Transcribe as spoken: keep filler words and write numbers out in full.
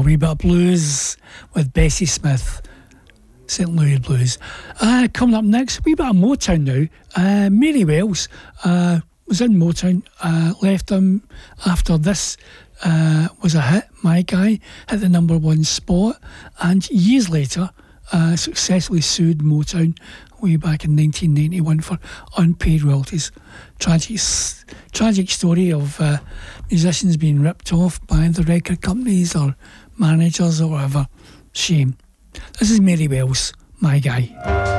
wee bit of blues with Bessie Smith, Saint Louis Blues. Uh, coming up next, a wee bit of Motown now. Uh, Mary Wells uh, was in Motown, uh, left them after this uh, was a hit, My Guy, hit the number one spot, and years later uh, successfully sued Motown way back in nineteen ninety-one for unpaid royalties. Tragic, tragic story of uh, musicians being ripped off by the record companies or managers or whatever. Shame. This is Mary Wells, My Guy.